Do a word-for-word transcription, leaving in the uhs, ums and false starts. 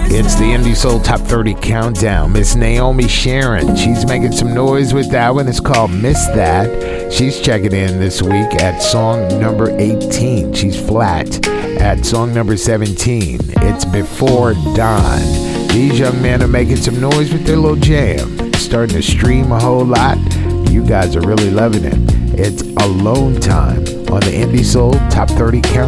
It's the Indie Soul Top thirty Countdown. Miss Naomi Sharon, she's making some noise with that one. It's called Miss That. She's checking in this week at song number eighteen. She's flat at song number seventeen. It's Before Dawn. These young men are making some noise with their little jam. It's starting to stream a whole lot. You guys are really loving it. It's Alone Time on the Indie Soul Top thirty Countdown.